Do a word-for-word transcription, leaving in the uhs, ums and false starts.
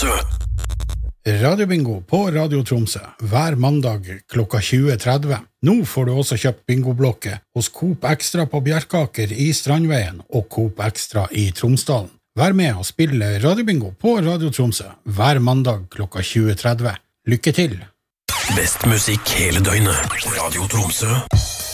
Tromsø. Radiobingo på Radio Tromsø hver mandag klokka tjue tretti. Nå får du også kjøpt bingoblokke hos Coop Extra på Bjerkaker i Strandveien og Coop Extra i Tromsdalen. Vær med og spille Radiobingo på Radio Tromsø hver mandag klokka tjue tretti. Lykke til! Best musikk hele døgnet. Radio Tromsø.